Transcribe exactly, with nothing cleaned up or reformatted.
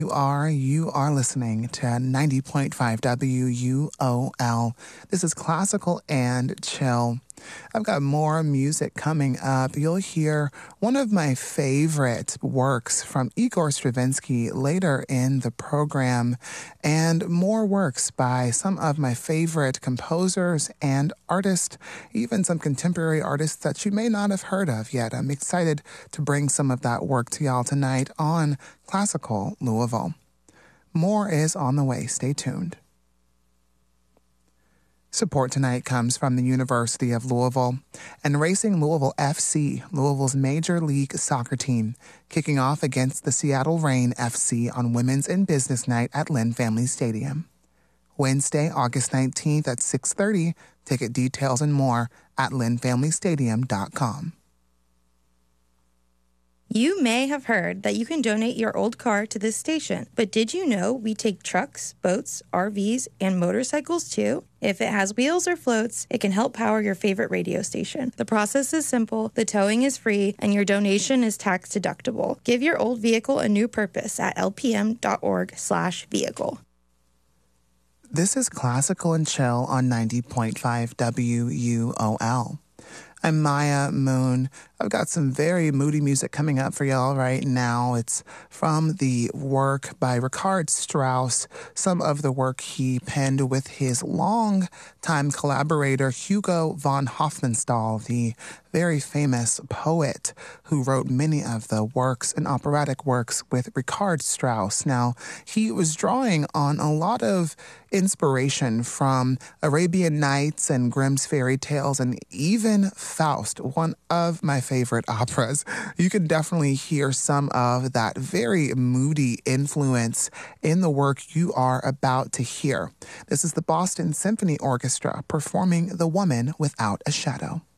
You are, you are listening to ninety point five W U O L. This is Classical and Chill. I've got more music coming up. You'll hear one of my favorite works from Igor Stravinsky later in the program, and more works by some of my favorite composers and artists, even some contemporary artists that you may not have heard of yet. I'm excited to bring some of that work to y'all tonight on Classical Louisville. More is on the way. Stay tuned. Support tonight comes from the University of Louisville and Racing Louisville F C, Louisville's Major League Soccer team, kicking off against the Seattle Reign F C on Women's in Business Night at Lynn Family Stadium. Wednesday, August nineteenth at six thirty. Ticket details and more at lynn family stadium dot com. You may have heard that you can donate your old car to this station, but did you know we take trucks, boats, R Vs, and motorcycles too? If it has wheels or floats, it can help power your favorite radio station. The process is simple, the towing is free, and your donation is tax deductible. Give your old vehicle a new purpose at lpm.org slash vehicle. This is Classical and Chill on ninety point five W U O L. I'm Maya Moon. I've got some very moody music coming up for y'all right now. It's from the work by Richard Strauss, some of the work he penned with his long-time collaborator Hugo von Hofmannsthal, the very famous poet who wrote many of the works and operatic works with Richard Strauss. Now, he was drawing on a lot of inspiration from Arabian Nights and Grimm's fairy tales and even Faust, one of my favorite operas. You can definitely hear some of that very moody influence in the work you are about to hear. This is the Boston Symphony Orchestra performing The Woman Without a Shadow.